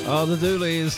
Oh, the Dooleys.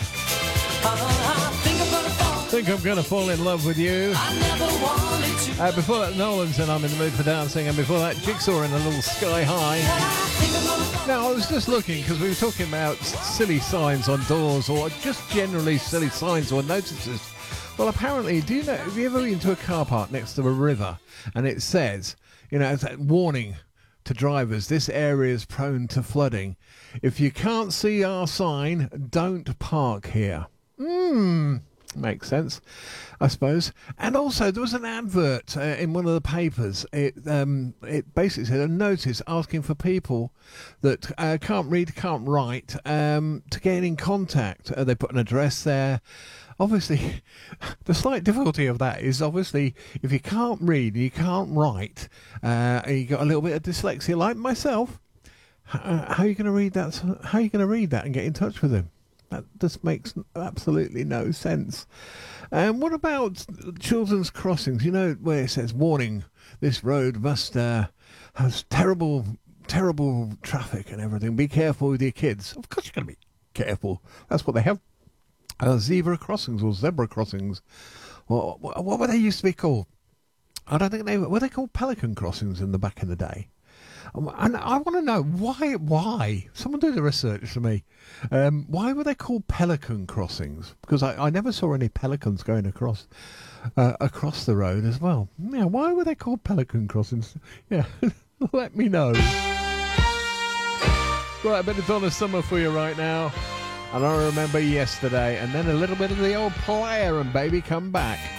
Think I'm gonna fall in love with you. Before that, Nolan's and I'm in the mood for dancing, and before that, Jigsaw in a little Sky High. Now, I was just looking because we were talking about silly signs on doors, or just generally silly signs or notices. Well, apparently, do you know? Have you ever been to a car park next to a river, and it says, you know, it's that warning to drivers: this area is prone to flooding. If you can't see our sign, don't park here. Makes sense, I suppose. And also, there was an advert in one of the papers. It basically said a notice asking for people that can't read, can't write, to get in contact. They put an address there. Obviously, the slight difficulty of that is obviously if you can't read, you can't write, and you got a little bit of dyslexia like myself. How are you going to read that? How are you going to read that and get in touch with him? That just makes absolutely no sense. And what about children's crossings? You know, where it says, warning, this road must has terrible traffic and everything. Be careful with your kids. Of course you're going to be careful. That's what they have. Zebra crossings or zebra crossings. What were they used to be called? I don't think were they called pelican crossings in the back in the day? And I want to know why. Someone do the research for me. Why were they called pelican crossings? Because I never saw any pelicans going across the road as well. Yeah, why were they called pelican crossings? Yeah, let me know. Right, a bit of Donna Summer for you right now. And I remember yesterday, and then a little bit of the old Player and Baby Come Back.